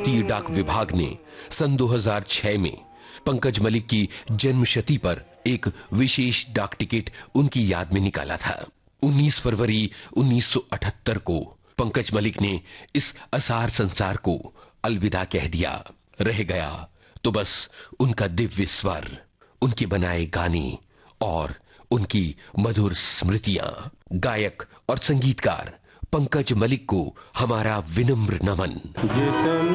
भारतीय डाक विभाग ने सन 2006 में पंकज मलिक की जन्मशती पर एक विशेष डाक टिकट उनकी याद में निकाला था। 19 फरवरी 1978 को पंकज मलिक ने इस असार संसार को अलविदा कह दिया। रह गया तो बस उनका दिव्य स्वर, उनके बनाए गाने और उनकी मधुर स्मृतियां। गायक और संगीतकार पंकज मलिक को हमारा विनम्र नमन।